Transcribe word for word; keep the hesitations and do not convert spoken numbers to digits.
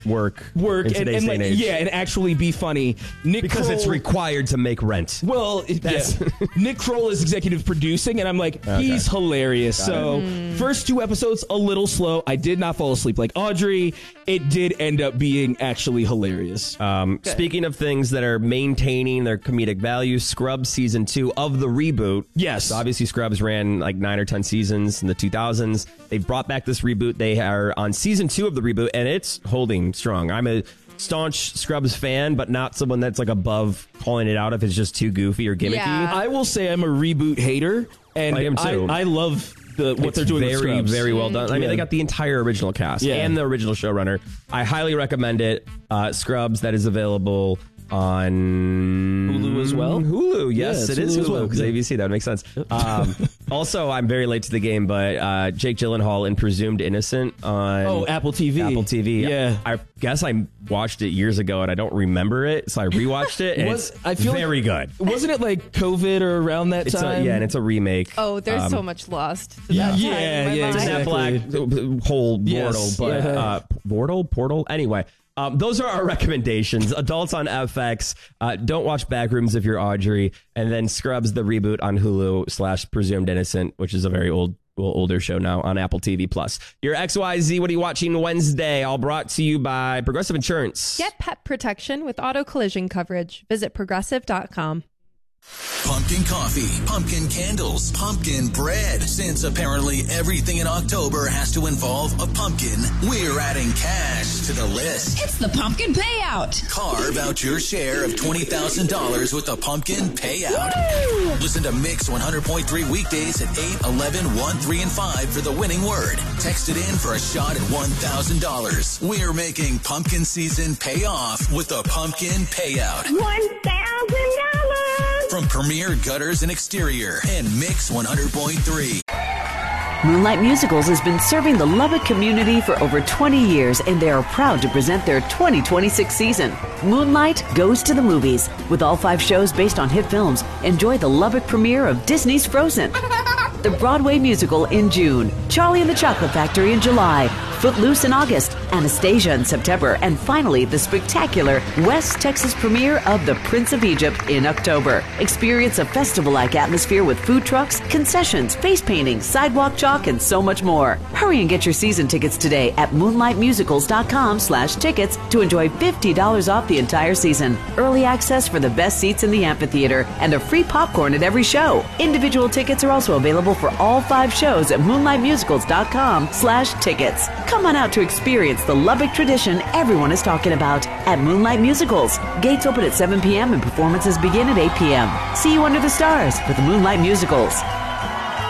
work. Work in and, today's and day like, and age. yeah, and actually be funny. Nick Because Kroll, it's required to make rent. Well, it- That's- yeah. Nick Kroll is executive producing, and I'm like, Okay. he's hilarious. Got so, it. first two episodes, a little slow. I did not fall asleep like Audrey. It did end up being actually hilarious. Um, speaking of things that are maintaining their comedic value, Scrubs season two of the reboot. Yes. So obviously, Scrubs ran like nine or ten seasons in the two thousands. They've brought back this reboot. They are on season two of the reboot, and it's holding strong. I'm a staunch Scrubs fan, but not someone that's like above calling it out if it's just too goofy or gimmicky. Yeah. I will say I'm a reboot hater, and I am too. I, I love the what It's they're doing very, with Scrubs. very well done. I mean, Yeah. they got the entire original cast Yeah. and the original showrunner. I highly recommend it. Uh, Scrubs, that is available on Hulu as well? Hulu, yes, Yeah, it's it is Hulu as Hulu well. because Yeah. A B C. That would make sense. Um, also, I'm very late to the game, but uh, Jake Gyllenhaal in Presumed Innocent on Oh, Apple T V. Apple T V. Yeah. I guess I watched it years ago and I don't remember it, so I rewatched it. And Was- it's I feel like- very good. Wasn't it like COVID or around that It's a, time? yeah, and it's a remake. Oh, there's Um, so much lost to yeah, that yeah, time in my yeah, mind. It's exactly. that black hole Yes. portal, but Yeah. uh, portal, portal. Anyway, um, those are our recommendations. Adults on F X. Uh, don't watch Backrooms if you're Audrey, and then Scrubs the reboot on Hulu slash Presumed Innocent, which is a very old, well, older show now on Apple T V Plus. Your X Y Z. What are you watching Wednesday? All brought to you by Progressive Insurance. Get pet protection with auto collision coverage. Visit progressive dot com. Pumpkin coffee, pumpkin candles, pumpkin bread. Since apparently everything in October has to involve a pumpkin, we're adding cash to the list. It's the pumpkin payout. Carve out your share of twenty thousand dollars with the pumpkin payout. Listen to Mix one hundred point three weekdays at eight, eleven, one, three, and five for the winning word. Text it in for a shot at one thousand dollars. We're making pumpkin season pay off with the pumpkin payout. one thousand dollars! From Premier Gutters and Exterior and Mix one hundred point three. Moonlight Musicals has been serving the Lubbock community for over twenty years, and they are proud to present their twenty twenty-six season. Moonlight Goes to the Movies. With all five shows based on hit films, enjoy the Lubbock premiere of Disney's Frozen, the Broadway musical in June, Charlie and the Chocolate Factory in July, Footloose in August, Anastasia in September, and finally the spectacular West Texas premiere of The Prince of Egypt in October. Experience a festival-like atmosphere with food trucks, concessions, face painting, sidewalk chalk, and so much more. Hurry and get your season tickets today at moonlightmusicals.com slash tickets to enjoy fifty dollars off the entire season, early access for the best seats in the amphitheater, and a free popcorn at every show. Individual tickets are also available for all five shows at moonlightmusicals.com slash tickets. Come on out to experience the Lubbock tradition everyone is talking about at Moonlight Musicals. Gates open at seven p.m. and performances begin at eight p.m. See you under the stars with the Moonlight Musicals.